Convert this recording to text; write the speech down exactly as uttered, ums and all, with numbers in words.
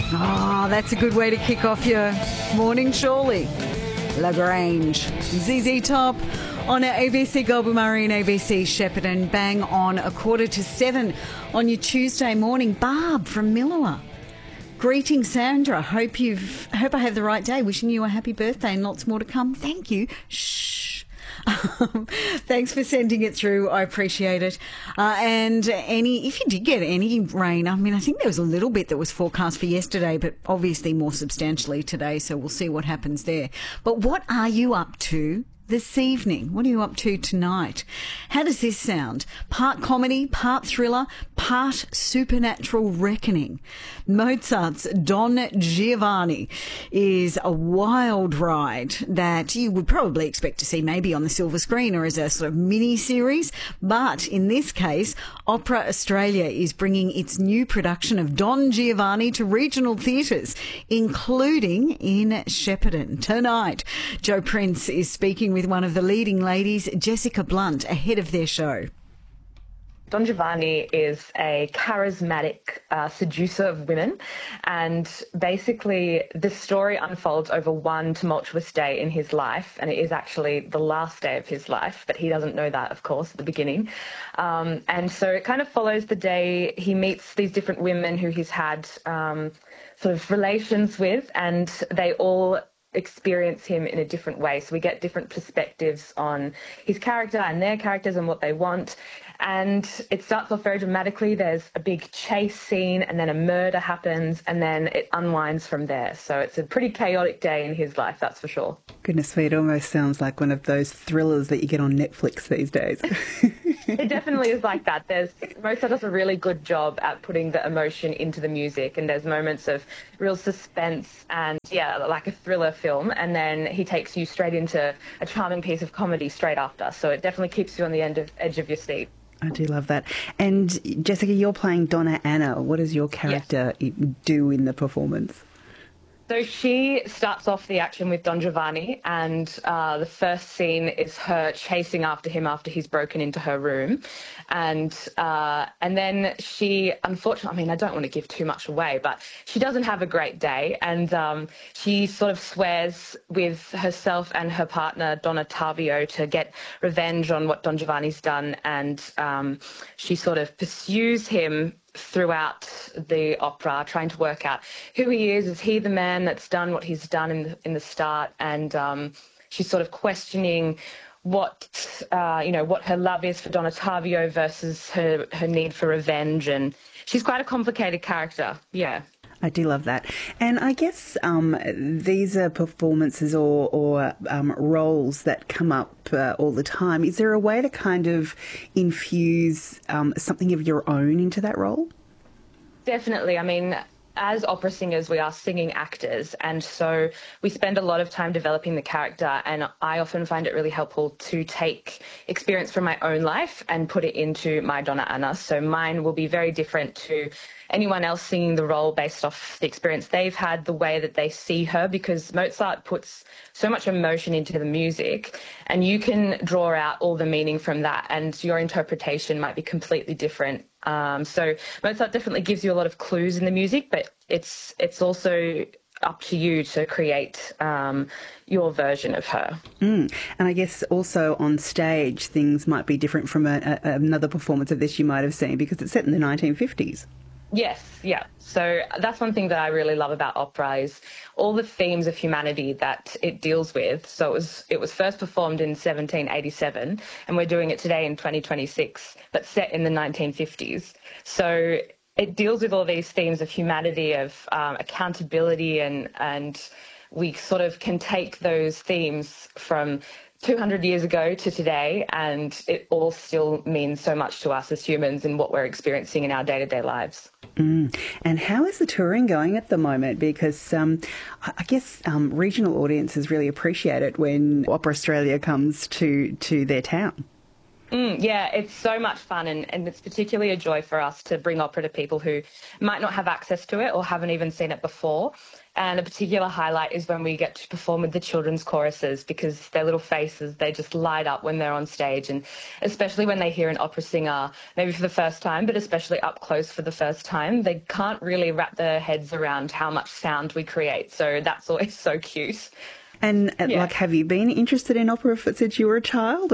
Oh, that's a good way to kick off your morning, surely. Lagrange, Z Z Top on A B C Goulburn and A B C Shepparton. Bang on a quarter to seven on your Tuesday morning. Barb from Millewa. Greetings, Sandra. Hope you've hope I have the right day. Wishing you a happy birthday and lots more to come. Thank you. Shh. Um, thanks for sending it through. I appreciate it. Uh, and any, if you did get any rain, I mean, I think there was a little bit that was forecast for yesterday, but obviously more substantially today. So we'll see what happens there. But what are you up to this evening? What are you up to tonight? How does this sound? Part comedy, part thriller, part supernatural reckoning. Mozart's Don Giovanni is a wild ride that you would probably expect to see maybe on the silver screen or as a sort of mini series. But in this case, Opera Australia is bringing its new production of Don Giovanni to regional theatres, including in Shepparton tonight. Joe Prince is speaking with one of the leading ladies, Jessica Blunt, ahead of their show. Don Giovanni is a charismatic uh, seducer of women, and basically the story unfolds over one tumultuous day in his life, and it is actually the last day of his life, but he doesn't know that, of course, at the beginning. Um, and so it kind of follows the day he meets these different women who he's had um, sort of relations with, and they all experience him in a different way. So we get different perspectives on his character and their characters and what they want. And it starts off very dramatically. There's a big chase scene and then a murder happens and then it unwinds from there. So it's a pretty chaotic day in his life, that's for sure. Goodness me, it almost sounds like one of those thrillers that you get on Netflix these days. It definitely is like that. There's Mozart does a really good job at putting the emotion into the music, and there's moments of real suspense and, yeah, like a thriller film, and then he takes you straight into a charming piece of comedy straight after. So it definitely keeps you on the end of, edge of your seat. I do love that. And Jessica, you're playing Donna Anna. What does your character Yes. do in the performance? So she starts off the action with Don Giovanni, and uh, the first scene is her chasing after him after he's broken into her room. And uh, and then she, unfortunately, I mean, I don't want to give too much away, but she doesn't have a great day. And um, she sort of swears with herself and her partner, Donna Tavio, to get revenge on what Don Giovanni's done. And um, she sort of pursues him throughout the opera, trying to work out who he is. Is he the man that's done what he's done in the, in the start? And um, she's sort of questioning what, uh, you know, what her love is for Donna Tavio versus her, her need for revenge. And she's quite a complicated character, yeah. I do love that. And I guess um, these are performances or, or um, roles that come up uh, all the time. Is there a way to kind of infuse um, something of your own into that role? Definitely. I mean, as opera singers, we are singing actors, and so we spend a lot of time developing the character, and I often find it really helpful to take experience from my own life and put it into my Donna Anna. So mine will be very different to anyone else singing the role based off the experience they've had, the way that they see her, because Mozart puts so much emotion into the music, and you can draw out all the meaning from that, and your interpretation might be completely different. Um, so Mozart definitely gives you a lot of clues in the music, but it's it's also up to you to create um, your version of her. Mm. And I guess also on stage, things might be different from a, a, another performance of this you might have seen, because it's set in the nineteen fifties. Yes, yeah. So that's one thing that I really love about opera is all the themes of humanity that it deals with. So it was it was first performed in seventeen eighty-seven, and we're doing it today in twenty twenty-six, but set in the nineteen fifties. So it deals with all these themes of humanity, of um, accountability, and and we sort of can take those themes from two hundred years ago to today, and it all still means so much to us as humans and what we're experiencing in our day-to-day lives. Mm. And how is the touring going at the moment? Because um, I guess um, regional audiences really appreciate it when Opera Australia comes to, to their town. Mm, yeah, it's so much fun, and, and it's particularly a joy for us to bring opera to people who might not have access to it or haven't even seen it before. And a particular highlight is when we get to perform with the children's choruses, because their little faces, they just light up when they're on stage, and especially when they hear an opera singer, maybe for the first time, but especially up close for the first time, they can't really wrap their heads around how much sound we create. So that's always so cute. And uh, Yeah. like, have you been interested in opera since you were a child?